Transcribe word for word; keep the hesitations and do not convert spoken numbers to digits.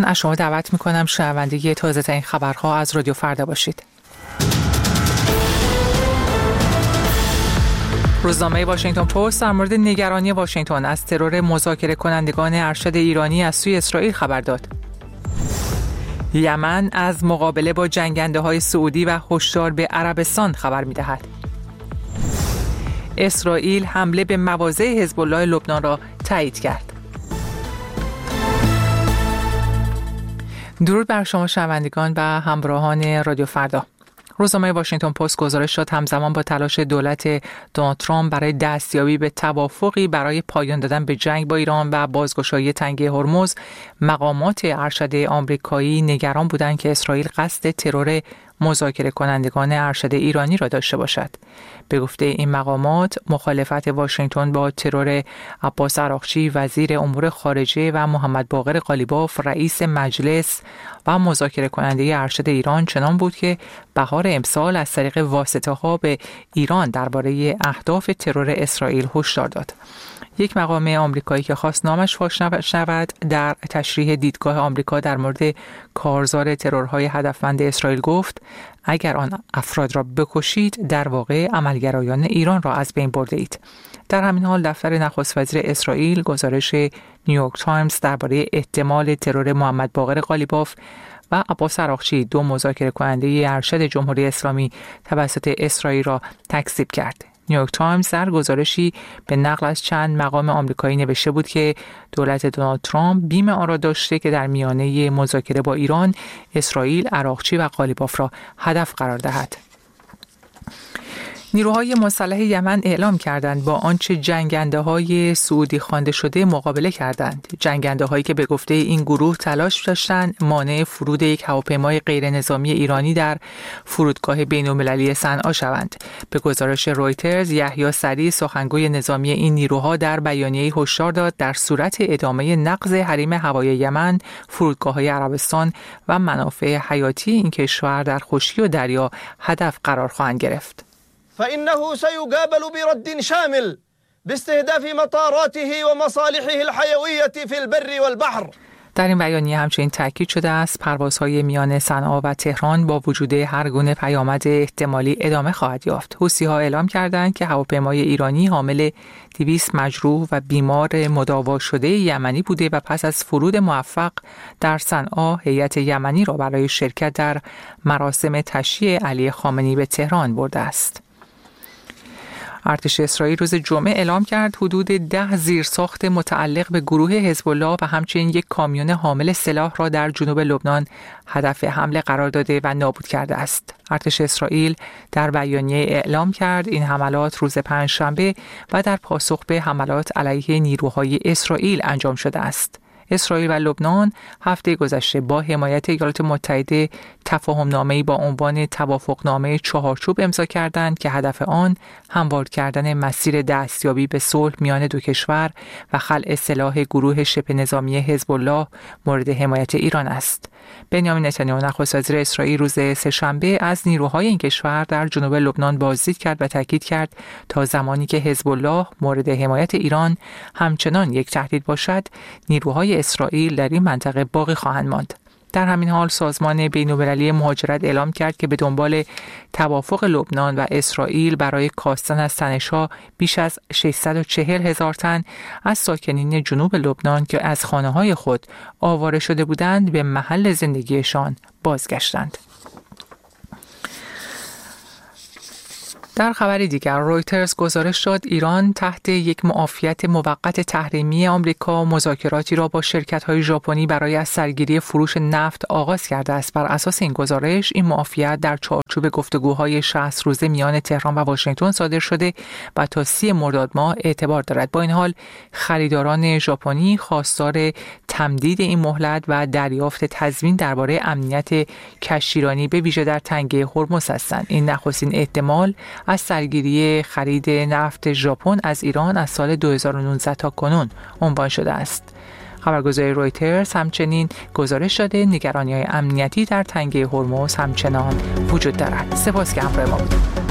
از شما دعوت میکنم شنونده تازه ترین خبرها از رادیو فردا باشید. روزنامه واشنگتن پست در مورد نگرانی واشنگتن از ترور مذاکره کنندگان ارشد ایرانی از سوی اسرائیل خبر داد. یمن از مقابله با جنگنده های سعودی و هشدار به عربستان خبر می‌دهد. اسرائیل حمله به مواضع حزب الله لبنان را تایید کرد. درود بر شما شنوندگان و همراهان رادیو فردا. روزنامه واشنگتن پست گزارش داد همزمان با تلاش دولت دونالد ترامپ برای دستیابی به توافقی برای پایان دادن به جنگ با ایران و بازگشایی تنگه هرمز، مقامات ارشد آمریکایی نگران بودند که اسرائیل قصد ترور مذاکره کنندگان ارشد ایرانی را داشته باشد. به گفته این مقامات، مخالفت واشنگتن با ترور عباس عراقچی وزیر امور خارجه و محمد باقر قالیباف رئیس مجلس و مذاکره کننده ارشد ایران چنان بود که بهار امسال از طریق واسطه‌ها به ایران درباره اهداف ترور اسرائیل هشدار داد. یک مقام آمریکایی که خواست نامش فاش شود در تشریح دیدگاه آمریکا در مورد کارزار ترورهای هدفمند اسرائیل گفت اگر آن افراد را بکشید در واقع عملگرایان ایران را از بین برده اید. در همین حال دفتر نخست وزیر اسرائیل گزارش نیویورک تایمز درباره احتمال ترور محمد باقر قالیباف و عباس عراقچی دو مذاکره کننده ارشد جمهوری اسلامی توسط اسرائیل را تکذیب کرد. نیویورک تایمز در گزارشی به نقل از چند مقام آمریکایی نوشته بود که دولت دونالد ترامپ بیم آن را داشته که در میانه مذاکره با ایران اسرائیل عراقچی و قالیباف را هدف قرار دهد. نیروهای مسلح یمن اعلام کردند با آنچه جنگنده های سعودی خوانده شده مقابله کردند. جنگنده هایی که به گفته این گروه تلاش داشتند مانع فرود یک هواپیمای غیر نظامی ایرانی در فرودگاه بین‌المللی صنعا شوند. به گزارش رویترز، یحیی سریع سخنگوی نظامی این نیروها در بیانیه‌ای هشدار داد در صورت ادامه نقض حریم هوایی یمن، فرودگاه‌های عربستان و منافع حیاتی این کشور در خشکی و دریا هدف قرار خواهند گرفت. فإنه سيقابل برد شامل باستهداف مطاراته ومصالحه الحيوية في البر والبحر. در این بیانیه همچنین تاکید شده است پروازهای میان صنعا و تهران با وجود هر گونه پیامد احتمالی ادامه خواهد یافت. حوثی‌ها اعلام کردند که هواپیمای ایرانی حامل دویست مجروح و بیمار مداوا شده یمنی بوده و پس از فرود موفق در صنعا هیئت یمنی را برای شرکت در مراسم تشییع علی خامنه‌ای به تهران برده است. ارتش اسرائیل روز جمعه اعلام کرد حدود ده زیرساخت متعلق به گروه حزب الله و همچنین یک کامیون حامل سلاح را در جنوب لبنان هدف حمله قرار داده و نابود کرده است. ارتش اسرائیل در بیانیه اعلام کرد این حملات روز پنجشنبه و در پاسخ به حملات علیه نیروهای اسرائیل انجام شده است. اسرائیل و لبنان هفته گذشته با حمایت ایالات متحده تفاهم‌نامه‌ای با عنوان توافقنامه چهارچوب امضا کردند که هدف آن هموار کردن مسیر دستیابی به صلح میان دو کشور و خلع سلاح گروه شبه نظامی حزب الله مورد حمایت ایران است. بنیامین نتانیاهو نخست وزیر اسرائیل روز سه‌شنبه از نیروهای این کشور در جنوب لبنان بازدید کرد و تاکید کرد تا زمانی که حزب الله مورد حمایت ایران همچنان یک تهدید باشد، نیروهای اسرائیل در این منطقه باقی خواهند ماند. در همین حال سازمان بین‌المللی مهاجرت اعلام کرد که به دنبال توافق لبنان و اسرائیل برای کاستن از تنش‌ها بیش از ششصد و چهل هزار تن از ساکنین جنوب لبنان که از خانه‌های خود آواره شده بودند به محل زندگیشان بازگشتند. در خبری دیگر رویترز گزارش داد ایران تحت یک معافیت موقت تحریمی آمریکا مذاکراتی را با شرکت‌های ژاپنی برای از سرگیری فروش نفت آغاز کرده است. بر اساس این گزارش این معافیت در چارچوب گفتگوهای شصت روزه میان تهران و واشنگتن صادر شده و تا سی مرداد ماه اعتبار دارد. با این حال خریداران ژاپنی خواستار تمدید این مهلت و دریافت تضمین درباره امنیت کشتیرانی به ویژه در تنگه هرمز هستند. این نخستین احتمال از سرگیری خرید نفت ژاپن از ایران از سال دو هزار و نوزده تا کنون عنوان شده است. خبرگزاری رویترز همچنین گزارش داده نگرانی‌های امنیتی در تنگه هرمز همچنان وجود دارد. سپاس که همراه ما بودید.